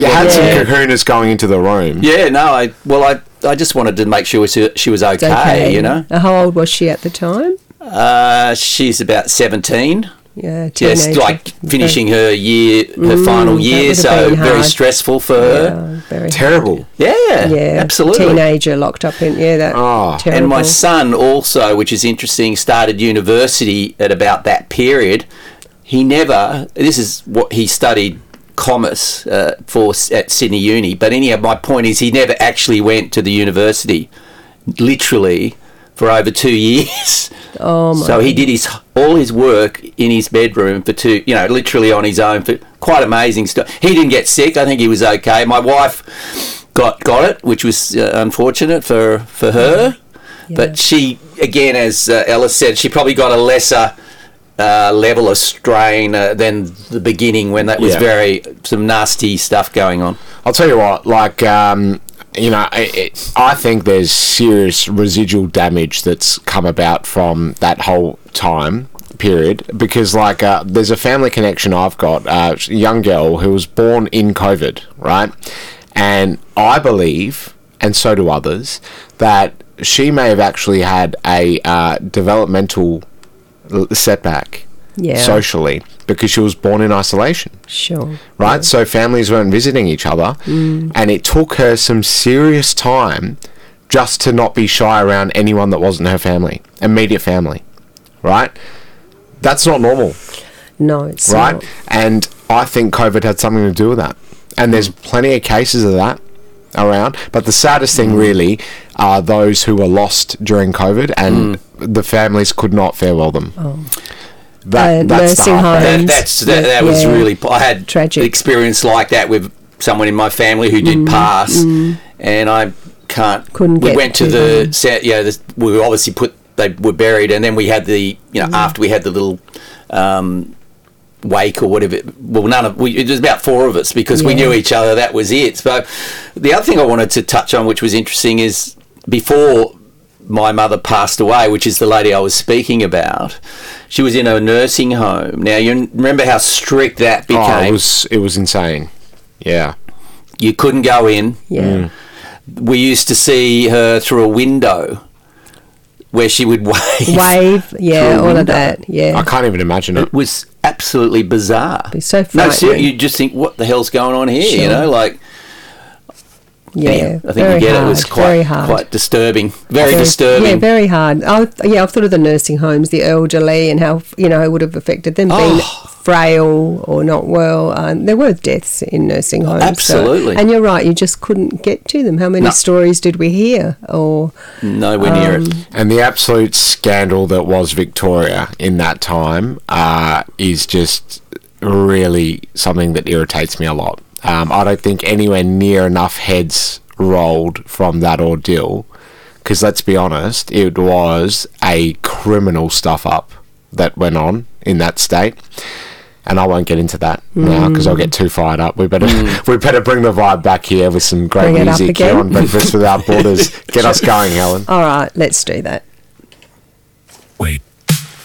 You had some kahunas going into the room. Yeah, no, I just wanted to make sure she was okay, you know. How old was she at the time? She's about 17. Yeah, teenager. Yes, like finishing her final year, so very stressful for her. Very terrible. Yeah, absolutely. Teenager locked up in terrible. And my son also, which is interesting, started university at about that period. This is what he studied, commerce at Sydney Uni. But anyhow, my point is he never actually went to the university, literally, for over 2 years. Oh my! So he did all his work in his bedroom for literally on his own. For quite amazing stuff. He didn't get sick. I think he was okay. My wife got it, which was unfortunate for her. Yeah. But she, again, as Ellis said, she probably got a lesser level of strain than the beginning when that was some nasty stuff going on. I'll tell you what, like. I think there's serious residual damage that's come about from that whole time period because, like, there's a family connection I've got, a young girl who was born in COVID, right? And I believe, and so do others, that she may have actually had a developmental setback socially because she was born in isolation. Sure. Right? Yeah. So families weren't visiting each other and it took her some serious time just to not be shy around anyone that wasn't her family, immediate family. Right? That's not normal. No, it's right? not. And I think COVID had something to do with that. And there's plenty of cases of that around. But the saddest thing really are those who were lost during COVID and the families could not farewell them. Oh. That's nursing homes. That was really. I had tragic experience like that with someone in my family who did pass, and I couldn't. We went to the set. We obviously they were buried, and then we had the after we had the little wake or whatever. Well, it was about 4 of us because we knew each other. That was it. So the other thing I wanted to touch on, which was interesting, is before my mother passed away, which is the lady I was speaking about, she was in a nursing home. Now, you remember how strict that became? It was insane. Yeah. You couldn't go in. Yeah. We used to see her through a window where she would wave. All of that. Yeah. I can't even imagine it. It was absolutely bizarre. It's so frightening. You just think, what the hell's going on here? Sure. I think we get it. It was quite disturbing. Very disturbing. Yeah, very hard. I've thought of the nursing homes, the elderly, and how it would have affected them being frail or not well. There were deaths in nursing homes. Absolutely. And you're right, you just couldn't get to them. How many stories did we hear? Nowhere near it. And the absolute scandal that was Victoria in that time is just really something that irritates me a lot. I don't think anywhere near enough heads rolled from that ordeal because, let's be honest, it was a criminal stuff-up that went on in that state. And I won't get into that now because I'll get too fired up. We better bring the vibe back here with some great music here on Breakfast Without Borders. Get us going, Helen. All right, let's do that. Wait.